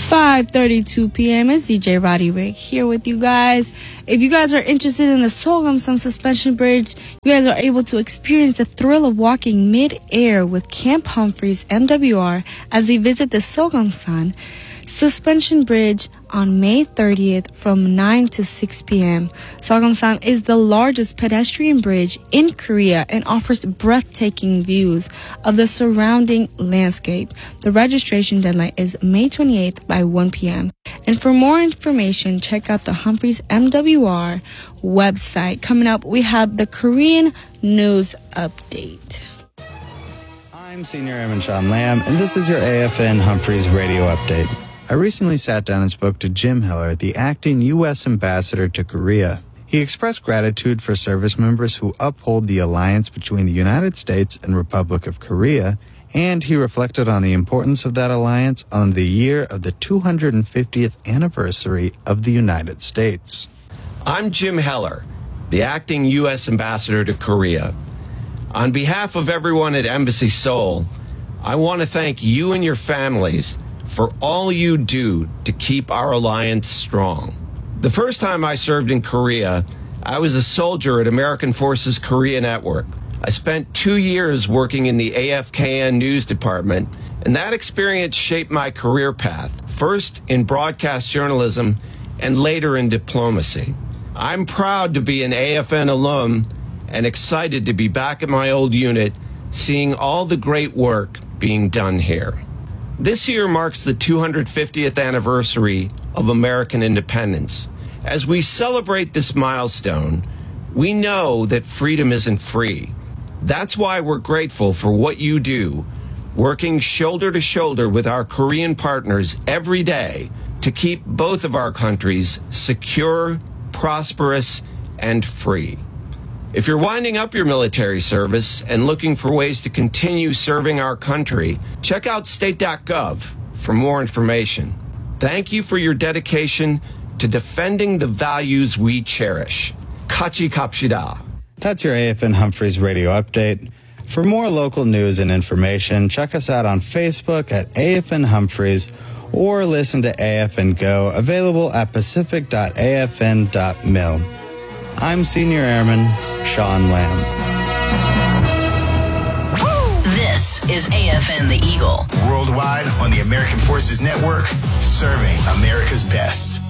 5:32 p.m. It's DJ Roddy Rick here with you guys. If you guys are interested in the Seogam-san Suspension Bridge, you guys are able to experience the thrill of walking mid-air with Camp Humphreys MWR as they visit the Seogam-san Suspension Bridge on May 30th from 9 to 6 p.m. Seogam-san is the largest pedestrian bridge in Korea and offers breathtaking views of the surrounding landscape. The registration deadline is May 28th by 1 p.m. And for more information, check out the Humphreys MWR website. Coming up, we have the Korean News Update. I'm Senior Airman Sean Lamb, and this is your AFN Humphreys Radio Update. I recently sat down and spoke to Jim Hiller, the acting U.S. ambassador to Korea. He expressed gratitude for service members who uphold the alliance between the United States and Republic of Korea, and he reflected on the importance of that alliance on the year of the 250th anniversary of the United States. I'm Jim Heller, the acting U.S. ambassador to Korea. On behalf of everyone at Embassy Seoul, I want to thank you and your families for all you do to keep our alliance strong. The first time I served in Korea, I was a soldier at American Forces Korea Network. I spent 2 years working in the AFKN news department, and that experience shaped my career path, first in broadcast journalism and later in diplomacy. I'm proud to be an AFN alum and excited to be back at my old unit, seeing all the great work being done here. This year marks the 250th anniversary of American independence. As we celebrate this milestone, we know that freedom isn't free. That's why we're grateful for what you do, working shoulder to shoulder with our Korean partners every day to keep both of our countries secure, prosperous, and free. If you're winding up your military service and looking for ways to continue serving our country, check out state.gov for more information. Thank you for your dedication to defending the values we cherish. Kachi kapshida. That's your AFN Humphreys Radio Update. For more local news and information, check us out on Facebook at AFN Humphreys or listen to AFN Go, available at pacific.afn.mil. I'm Senior Airman Sean Lamb. This is AFN The Eagle. Worldwide on the American Forces Network, serving America's best.